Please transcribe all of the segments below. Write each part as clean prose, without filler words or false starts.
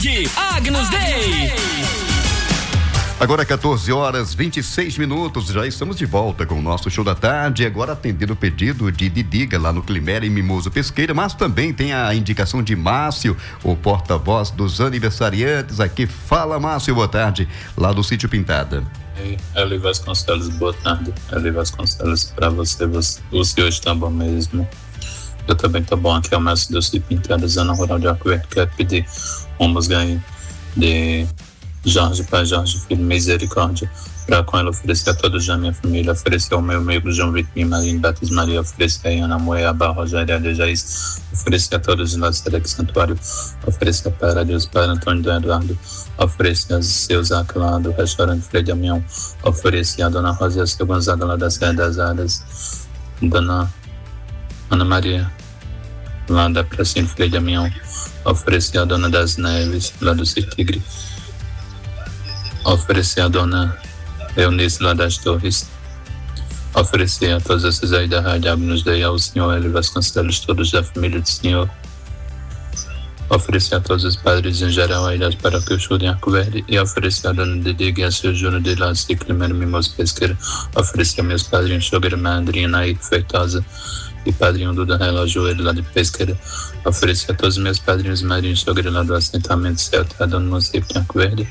tarde, Agnus Dei. Agora 14h26, já estamos de volta com o nosso show da tarde, agora atendendo o pedido de Didiga lá no Climéria em Mimoso Pesqueira, mas também tem a indicação de Márcio, o porta-voz dos aniversariantes aqui. Fala, Márcio, boa tarde, lá do Sítio Pintada. Eli Vasconcelos, boa tarde. Eli Vasconcelos, pra você, os que hoje tá bom mesmo. Eu também tô bom, aqui é o Márcio do Sítio Pintada, Zona Rural de Arco Verde. Quero pedir uma música aí de Jorge, Pai Jorge, Filho, Misericórdia, para com ela oferecer a todos da minha família, oferecer ao meu amigo João Vitor Marinho, Batista Maria, oferecer a Ana Moia, Barra, Rogério, Adejaís, oferecer a todos nós do Santuário, oferecer a Para Deus, Para Antônio do Eduardo, oferecer a seus lá do restaurante Frei Damião, oferecer a Dona Rosa, seu Gonzaga lá da Serra das Aras, Dona Ana Maria, lá da Pracinha Frei Damião, oferecer a Dona das Neves, lá do Tigre, oferecer a Dona Eunice lá das Torres, oferecer a todos esses aí da Rádio Agnus Dei, ao Senhor Eli Vasconcelos, todos da família do Senhor, oferecer a todos os padres em geral aí das paróquias de Arco Verde, e oferecer a Dona Didiga e a seu Júnior de lá, Ciclimério Mimoso Pesqueira, oferecer a meus padrinhos, sogra Madrinha Naí Feitosa e padrinho Duda Relógio ele lá de Pesqueira, oferecer a todos os meus padrinhos e madrinhos, sogra lá do assentamento Celta, a Dona Moceiro de Arco Verde,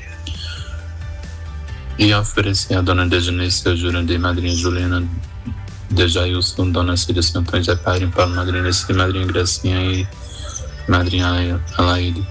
e oferecer a Dona Dejanice, seu Júnior de Madrinha Juliana, de Jailson, Dona Cília Santões, Zé Padrinho Paulo, Madrinha Nessi, Madrinha Gracinha e Madrinha Alaide.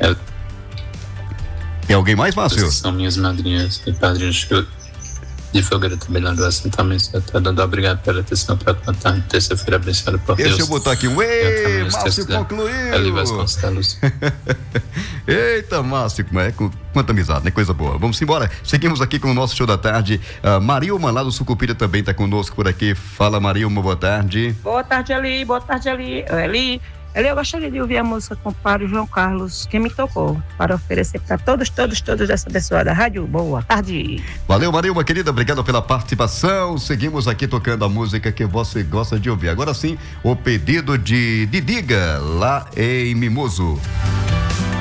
Tem alguém mais, Márcio? São minhas madrinhas e padrinhos de Fogueira também lá do assentamento Celta. Dando obrigado pela atenção para contar. Terça-feira abençoada por Deus. Deixa eu botar aqui um ei, Márcio concluiu. Eli Vasconcelos. Eita, Márcio, quanta amizade, né? Coisa boa. Vamos embora. Seguimos aqui com o nosso show da tarde. Marilma, lá do Sucupira, também está conosco por aqui. Fala, Marilma, boa tarde. Boa tarde, Eli. Boa tarde, Eli. Eli, eu gostaria de ouvir a música com o Padre João Carlos, que me tocou, para oferecer para todos dessa pessoa da rádio. Boa tarde. Valeu, Marilma, querida. Obrigado pela participação. Seguimos aqui tocando a música que você gosta de ouvir. Agora sim, o pedido de Didiga, lá em Mimoso.